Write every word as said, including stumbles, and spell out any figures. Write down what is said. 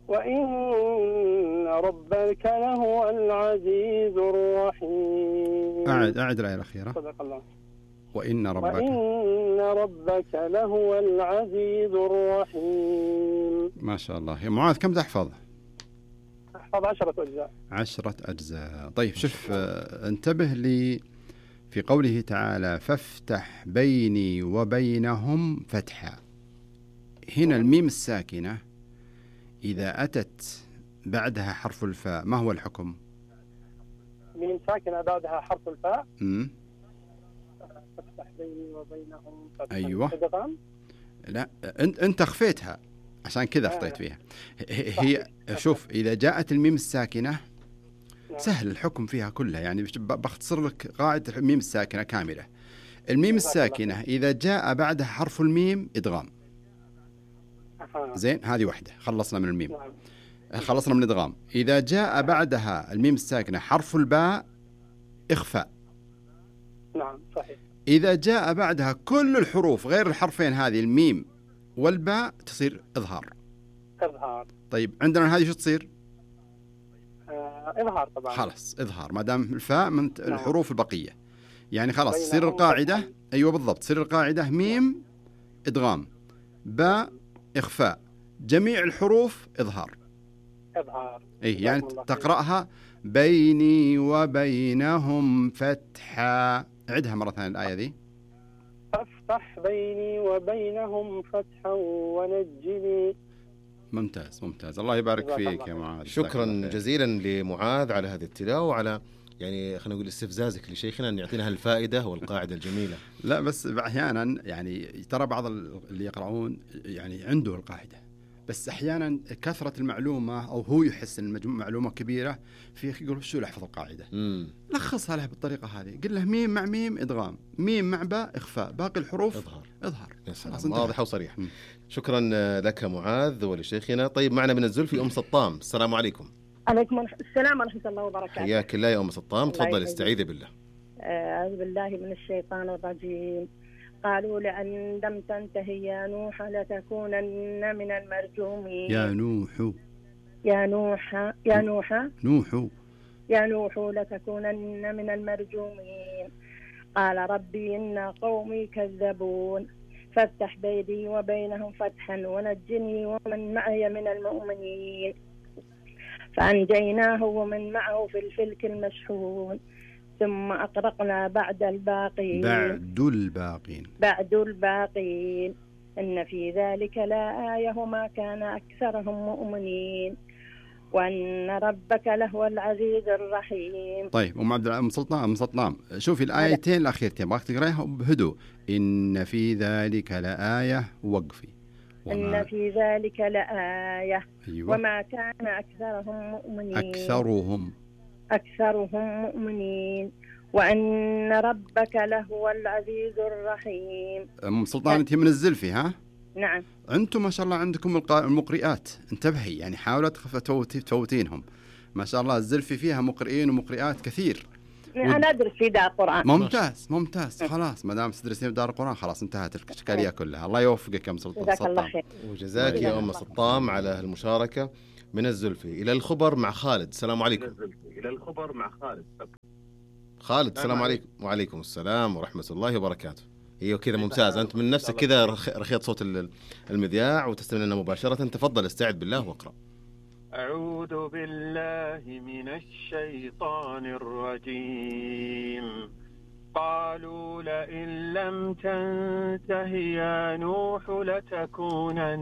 وإن ربك لهو العزيز الرحيم. أعد أعد الآية الأخيرة. صدق الله. وإن ربك وإن ربك لهو العزيز الرحيم. ما شاء الله. يا معاذ كم تحفظ؟ أحفظ عشرة أجزاء. عشرة أجزاء. طيب شوف، آه انتبه لي في قوله تعالى فافتح بيني وبينهم فتحا. هنا الميم الساكنة إذا أتت بعدها حرف الفاء ما هو الحكم؟ ميم ساكنة بعدها حرف الفاء. امم فافتح بيني وبينهم فتحا. أيوة. إدغام؟ لا، أنت أنت أخفيتها عشان كذا أخطيت فيها. هي شوف، إذا جاءت الميم الساكنة سهل الحكم فيها كلها، يعني بختصر لك قاعدة الميم الساكنة كاملة. الميم الساكنة إذا جاء بعدها حرف الميم إدغام. زين، هذه واحدة خلصنا من الميم. خلصنا من الإدغام. إذا جاء بعدها الميم الساكنة حرف الباء إخفاء. نعم صحيح. إذا جاء بعدها كل الحروف غير الحرفين هذه الميم والباء تصير إظهار. إظهار. طيب عندنا هذه شو تصير؟ آه إظهار طبعا. خلاص إظهار ما دام الفاء من نعم. الحروف البقية، يعني خلاص تصير القاعدة. أيوة بالضبط، تصير القاعدة ميم إدغام، باء إخفاء، جميع الحروف إظهار. إظهار. أي يعني تقرأها بيني وبينهم فتحا. عدها مرة ثانية الآية ذي. فافتح بيني وبينهم فتحا ونجني. ممتاز ممتاز، الله يبارك فيك يا معاذ. شكرا جزيلا لمعاذ على هذه التلاوة وعلى يعني خلينا نقول استفزازك لشيخنا أن يعطينا هالفائدة والقاعدة الجميلة. لا بس أحيانا يعني ترى بعض اللي يقرؤون يعني عنده القاعدة، بس أحيانا كثرة المعلومة أو هو يحس أن المعلومة كبيرة فيه يقول شو لحفظ القاعدة. مم. لخصها له بالطريقة هذه، قل له ميم مع ميم إدغام، ميم مع باء إخفاء، باقي الحروف إظهار. إظهار. واضح وصريح. شكرا لك معاذ ولشيخنا. طيب معنا من الزلفي أم سطام. السلام عليكم. عليكم السلام ورحمة الله وبركاته. حياك الله يا أم سطام، تفضل استعيذي بالله. أعوذ بالله من الشيطان الرجيم. قالوا لأن لم تنتهي يا نوح لتكونن من المرجومين. يا نوح يا نوح يا نوح نوح يا نوح لتكونن من المرجومين. قال ربي إن قومي كذبون فافتح بيني وبينهم فتحا ونجني ومن معي من المؤمنين. فأنجيناه ومن معه في الفلك المشحون ثم أغرقنا بعد الباقين بعد الباقين بعد الباقين إن في ذلك لآية وما كان أكثرهم مؤمنين وأن ربك لهو العزيز الرحيم. طيب أم عبد أم سلطان أم سلطان شوفي الآيتين الأخيرتين باقي تقرأيها بهدوء. إن في ذلك لآية وقفي. إن في ذلك لآية. أيوة. وما كان أكثرهم مؤمنين أكثرهم أكثرهم مؤمنين وأن ربك لهو العزيز الرحيم. أم سلطان أنت من الزلفي ها؟ نعم. أنتم ما شاء الله عندكم المقرئات، انتبهي يعني حاولت تفوتينهم. ما شاء الله الزلفي فيها مقرئين ومقرئات كثير. أنا أدرس في دار القرآن. ممتاز ممتاز. خلاص ما دام تدرسين في دار القرآن خلاص انتهت الإشكالية كلها. الله يوفقك يا أم سلطان. جزاك الله خير. وجزاك يا أم سطام على المشاركة. من الزلفي إلى الخبر مع خالد. السلام عليكم. إلى الخبر مع خالد. خالد السلام عليكم. وعليكم السلام ورحمة الله وبركاته. ايوه كذا ممتاز، انت من نفسك كذا رخيت صوت المذياع وتستمع لنا مباشرة. تفضل استعد بالله واقرأ. أعوذ بالله من الشيطان الرجيم. قالوا لئن لم تنته يا نوح لتكونن